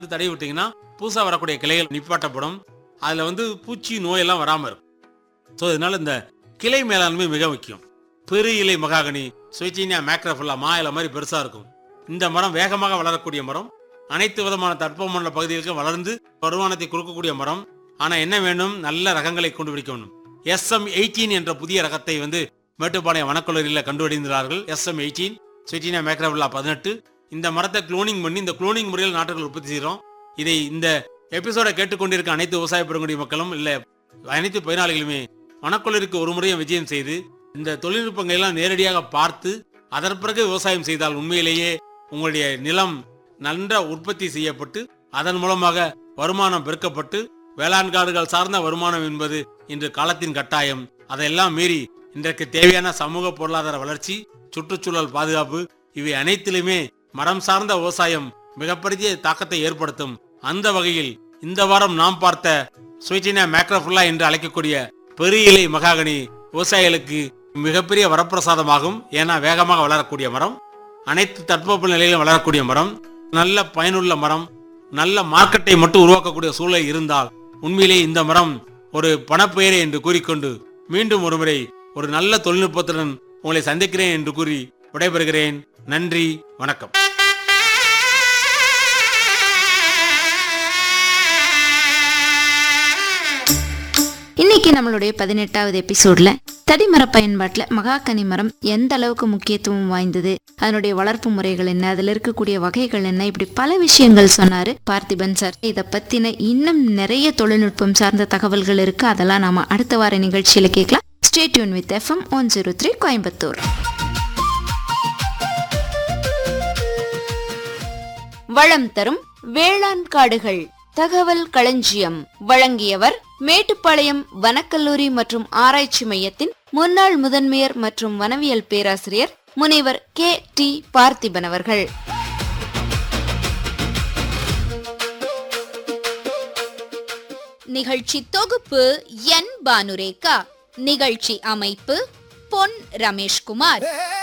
தடவி விட்டீங்கன்னா புதுசாக வரக்கூடிய கிளைகள் நிப்பாட்டப்படும். அதில் பூச்சி நோயெல்லாம் வராமல் இருக்கும். ஸோ இதனால இந்த கிளை மேலாண்மை மிக முக்கியம். பெரு இலை மகாகனி, ஸ்வைச்சீனியா மேக்ரோஃபில்லா, மா இலை மாதிரி பெருசாக இருக்கும். இந்த மரம் வேகமாக வளரக்கூடிய மரம். அனைத்து விதமான தட்பமண்டல பகுதிகளுக்கும் வளர்ந்து வருமானத்தை கொடுக்கக்கூடிய மரம். ஆனால் என்ன வேண்டும், நல்ல ரகங்களை கொண்டு பிடிக்க வேண்டும். SM18 என்ற புதிய ரகத்தை மேட்டுப்பாளையம் வனக்கல்லூரியில் கண்டுபிடிந்தார்கள். SM18 ஸ்வைச்சீனியா மேக்ரோஃபில்லா 18. இந்த மரத்தை குளோனிங் பண்ணி இந்த குளோனிங் முறையில் நாட்டுகள் உற்பத்தி செய்கிறோம். இதை இந்த எபிசோடை கேட்டுக்கொண்டிருக்க அனைத்து விவசாய பெருங்குடி மக்களும் இல்லை அனைத்து பயனாளிகளுமே வனக்கல்லூரிக்கு ஒரு முறையும் விஜயம் செய்து இந்த தொழில்நுட்பங்களை எல்லாம் நேரடியாக பார்த்து அதன் பிறகு விவசாயம் செய்தால் உண்மையிலேயே உங்களுடைய நிலம் நன்ற உற்பத்தி செய்யப்பட்டு அதன் மூலமாக வருமானம் பெருக்கப்பட்டு வேளாண் காடுகள் சார்ந்த வருமானம் என்பது இன்று காலத்தின் கட்டாயம். அதையெல்லாம் மீறி இன்றைக்கு தேவையான சமூக பொருளாதார வளர்ச்சி, சுற்றுச்சூழல் பாதுகாப்பு இவை அனைத்திலுமே மரம் சார்ந்த விவசாயம் மிகப்பெரிய தாக்கத்தை ஏற்படுத்தும். அந்த வகையில் இந்த வாரம் நாம் பார்த்த ஸ்வைச்சீனியா மேக்ரோஃபில்லா என்று அழைக்கக்கூடிய பெரிய இலை மகாகனி விவசாயிகளுக்கு மிகப்பெரிய வரப்பிரசாதமாகும். ஏன்னா வேகமாக வளரக்கூடிய மரம், அனைத்து தட்பவெப்ப நிலையிலும் வளரக்கூடிய மரம், நல்ல பயனுள்ள மரம், நல்ல மார்க்கெட்டை மட்டும் உருவாக்கக்கூடிய சூழல் இருந்தால் உண்மையிலேயே இந்த மரம் ஒரு பணப்பெயரை என்று கூறிக்கொண்டு மீண்டும் ஒருமுறை ஒரு நல்ல தொழில்நுட்பத்துடன் உங்களை சந்திக்கிறேன் என்று கூறி விடைபெறுகிறேன். நன்றி, வணக்கம். இன்னைக்கு நம்மளுடைய 18வது எபிசோட்ல தடிமர பயன்பாட்டுல மகாகனி மரம் எந்த அளவுக்கு முக்கியத்துவம் வாய்ந்தது, அதனுடைய வளர்ப்பு முறைகள் என்ன, அதுல இருக்கக்கூடிய வகைகள் என்ன, இப்படி பல விஷயங்கள் சொன்னாரு பார்த்திபன் சார். இதை பத்தின இன்னும் நிறைய தொழில்நுட்பம் சார்ந்த தகவல்கள் இருக்கு. அதெல்லாம் நாம அடுத்த வார நிகழ்ச்சியில கேட்கலாம். Stay tune with FM 103 Coimbatore. வளம் தரும் வேளாண் காடுகள் தகவல் களஞ்சியம் வழங்கியவர் மேட்டுப்பாளையம் வனக்கல்லூரி மற்றும் ஆராய்ச்சி மையத்தின் முன்னாள் முதன்மையர் மற்றும் வனவியல் பேராசிரியர் முனைவர் KT பார்த்திபன் அவர்கள். நிகழ்ச்சி தொகுப்பு N பானுரேகா. நிகழ்ச்சி அமைப்பு பொன் ரமேஷ்குமார்.